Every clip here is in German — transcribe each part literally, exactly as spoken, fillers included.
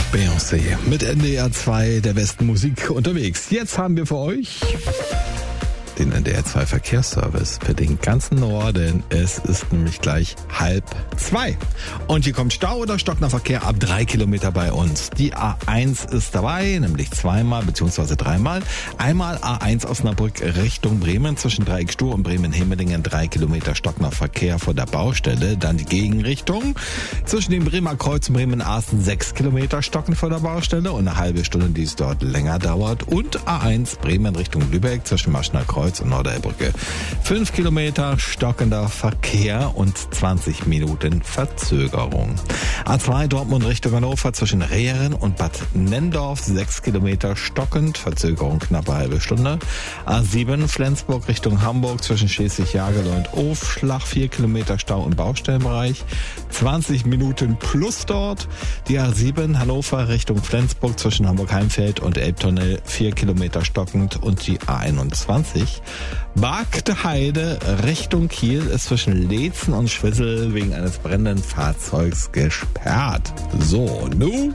Beyoncé mit N D R zwei der besten Musik unterwegs. Jetzt haben wir für euch den N D R zwei Verkehrsservice für den ganzen Norden. Es ist nämlich gleich halb zwei. Und hier kommt Stau oder stockender Verkehr ab drei Kilometer bei uns. Die A eins ist dabei, nämlich zweimal bzw. dreimal. Einmal A eins Osnabrück Richtung Bremen zwischen Dreieckstuhl und Bremen-Hemelingen, drei Kilometer stockender Verkehr vor der Baustelle. Dann die Gegenrichtung zwischen dem Bremer Kreuz und Bremen-Arsten, sechs Kilometer stockend vor der Baustelle und eine halbe Stunde, die es dort länger dauert. Und A eins Bremen Richtung Lübeck zwischen Maschner Kreuz und Norderbrücke. Fünf Kilometer stockender Verkehr und zwanzig Minuten Verzögerung. A zwei Dortmund Richtung Hannover zwischen Rehren und Bad Nendorf, sechs Kilometer stockend, Verzögerung knappe halbe Stunde. A sieben Flensburg Richtung Hamburg zwischen Schleswig-Jagel und Aufschlag, vier Kilometer Stau im Baustellenbereich, zwanzig Minuten plus dort. Die A sieben Hannover Richtung Flensburg zwischen Hamburg-Heimfeld und Elbtunnel, vier Kilometer stockend. Und die A einundzwanzig Bargte Heide Richtung Kiel ist zwischen Leetzen und Schwissel wegen eines brennenden Fahrzeugs gesperrt. So, nu?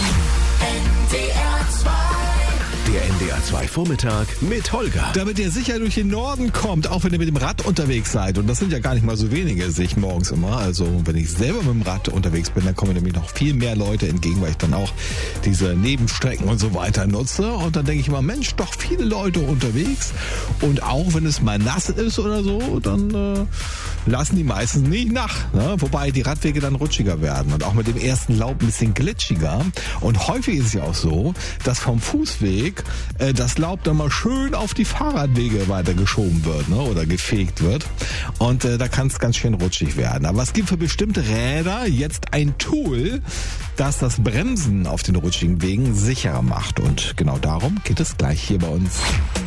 Der N D R zwei Vormittag mit Holger. Damit ihr sicher durch den Norden kommt, auch wenn ihr mit dem Rad unterwegs seid. Und das sind ja gar nicht mal so wenige, sehe ich morgens immer. Also wenn ich selber mit dem Rad unterwegs bin, dann kommen nämlich noch viel mehr Leute entgegen, weil ich dann auch diese Nebenstrecken und so weiter nutze. Und dann denke ich immer, Mensch, doch viele Leute unterwegs. Und auch wenn es mal nass ist oder so, dann äh, lassen die meistens nicht nach. Ne? Wobei die Radwege dann rutschiger werden und auch mit dem ersten Laub ein bisschen glitschiger. Und häufig ist es ja auch so, dass vom Fußweg das Laub dann mal schön auf die Fahrradwege weitergeschoben wird, ne, oder gefegt wird. Und äh, da kann es ganz schön rutschig werden. Aber es gibt für bestimmte Räder jetzt ein Tool, das das Bremsen auf den rutschigen Wegen sicherer macht. Und genau darum geht es gleich hier bei uns.